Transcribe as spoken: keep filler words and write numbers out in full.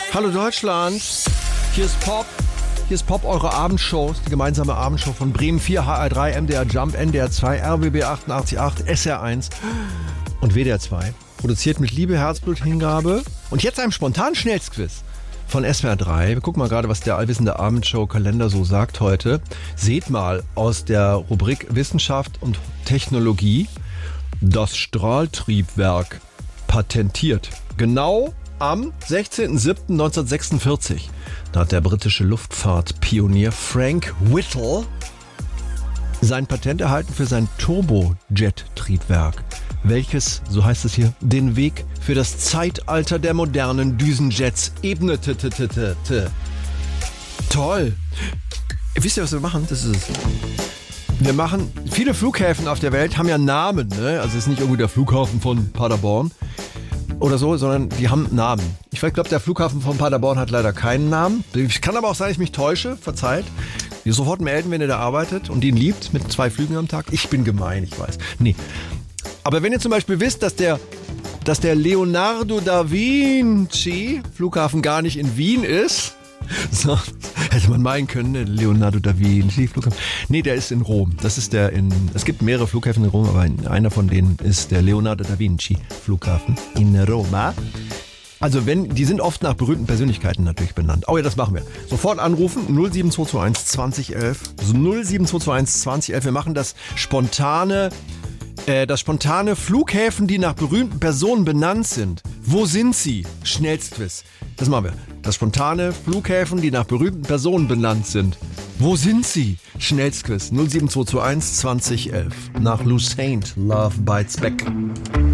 Hallo Deutschland, hier ist Pop, hier ist Pop, eure Abendshow, die gemeinsame Abendshow von Bremen vier, H R drei, M D R Jump, N D R zwei, R B B achtundachtzig Komma acht, S R eins und W D R zwei. Produziert mit Liebe, Herzblut, Hingabe und jetzt einem spontanen Schnellsquiz von S W R drei. Wir gucken mal gerade, was der allwissende Abendshow-Kalender so sagt heute. Seht mal aus der Rubrik Wissenschaft und Technologie das Strahltriebwerk patentiert. Genau am sechzehnten siebten neunzehnhundertsechsundvierzig. Da hat der britische Luftfahrtpionier Frank Whittle sein Patent erhalten für sein Turbojet-Triebwerk, welches, so heißt es hier, den Weg für das Zeitalter der modernen Düsenjets ebnete. Toll! Wisst ihr, was wir machen? Das ist es. Wir machen, viele Flughäfen auf der Welt haben ja Namen, ne? Also es ist nicht irgendwie der Flughafen von Paderborn oder so, sondern die haben Namen. Ich glaube, der Flughafen von Paderborn hat leider keinen Namen. Ich kann aber auch sein, dass ich mich täusche, verzeiht. Ihr sofort melden, wenn ihr da arbeitet und ihn liebt, mit zwei Flügen am Tag. Ich bin gemein, ich weiß. Nee. Aber wenn ihr zum Beispiel wisst, dass der, dass der Leonardo da Vinci Flughafen gar nicht in Wien ist, so, hätte man meinen können, der Leonardo da Vinci Flughafen. Nee, der ist in Rom. Das ist der in, es gibt mehrere Flughäfen in Rom, aber einer von denen ist der Leonardo da Vinci Flughafen in Roma. Also wenn, die sind oft nach berühmten Persönlichkeiten natürlich benannt. Oh ja, das machen wir. Sofort anrufen, null sieben zwei zwei eins zwanzig elf. Also null sieben zwei zwei eins zwanzig elf. Wir machen das spontane, äh, das spontane Flughäfen, die nach berühmten Personen benannt sind. Wo sind sie? Schnellstquiz. Das machen wir. Das spontane Flughäfen, die nach berühmten Personen benannt sind. Wo sind sie? Schnellstquiz. null sieben zwei zwei eins zwanzig elf. Nach Lou Saint, Love Bites Back.